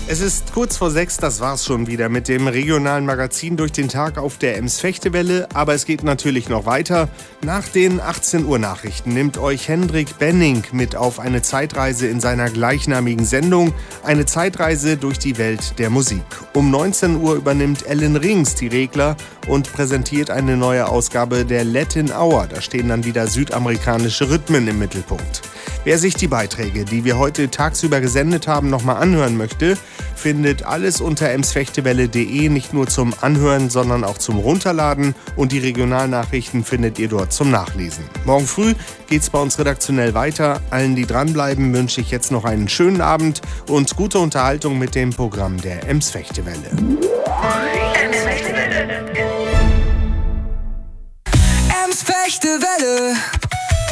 Es ist kurz vor 6, das war's schon wieder mit dem regionalen Magazin durch den Tag auf der Ems-Fechtewelle. Aber es geht natürlich noch weiter. Nach den 18 Uhr Nachrichten nimmt euch Hendrik Benning mit auf eine Zeitreise in seiner gleichnamigen Sendung. Eine Zeitreise durch die Welt der Musik. Um 19 Uhr übernimmt Ellen Rings die Regler und präsentiert eine neue Ausgabe der Latin Hour. Da stehen dann wieder südamerikanische Rhythmen im Mittelpunkt. Wer sich die Beiträge, die wir heute tagsüber gesendet haben, nochmal anhören möchte, findet alles unter emsfechtewelle.de, nicht nur zum Anhören, sondern auch zum Runterladen. Und die Regionalnachrichten findet ihr dort zum Nachlesen. Morgen früh geht's bei uns redaktionell weiter. Allen, die dranbleiben, wünsche ich jetzt noch einen schönen Abend und gute Unterhaltung mit dem Programm der Ems-Fechtewelle. Ems-Fechtewelle.